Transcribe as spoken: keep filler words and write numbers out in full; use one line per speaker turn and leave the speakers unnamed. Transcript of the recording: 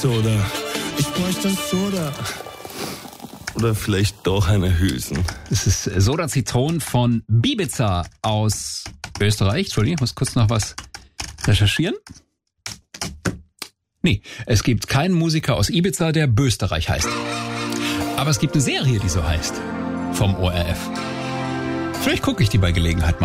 Soda. Ich bräuchte Soda. Oder vielleicht doch eine Hülsen.
Das ist Soda Zitron von Bibiza aus Österreich. Entschuldigung, ich muss kurz noch was recherchieren. Nee, es gibt keinen Musiker aus Ibiza, der Bösterreich heißt. Aber es gibt eine Serie, die so heißt. Vom O R F. Vielleicht gucke ich die bei Gelegenheit mal.